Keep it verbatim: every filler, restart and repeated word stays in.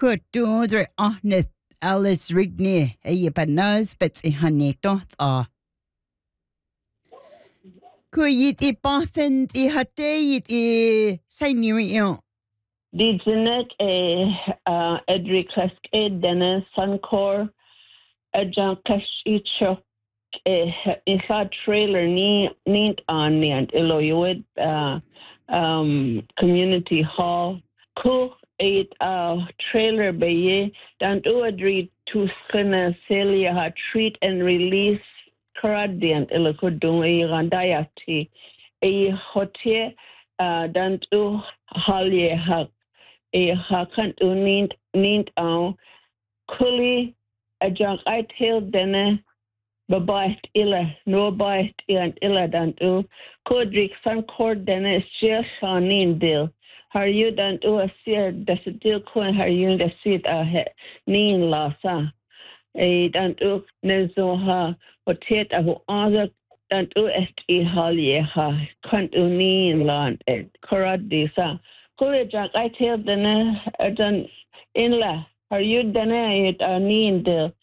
Kuttudre ahnet Alice Rigney, eye panas bets I hanektoth ah. Kuyit I bathen I hateit I sainirion. Die Jeanette uh, Edric Klask Ed Dennis Suncor Ajan Kash Ichok Isa trailer ni need on the and Iloywood uh um community hall cool eight uh trailer baye dan uadri to skina celia ha treat and release Karadian ilokudung a randayati a hotel uh dan u halye ha a hakan unint nint on kuli a junk I tell dene Babait illa, no bait and illa dan u, Kodrik san cord dene still shanin dil. Har you dan u a seer desidil coin har you the seat a he, nin la sa. A dan u nezo ha, o tet a hu other dan u est I halye ha, kant u nin lan et, korad di sa. Kule jak I tell dene, dan inla, har you dene it a nin dil.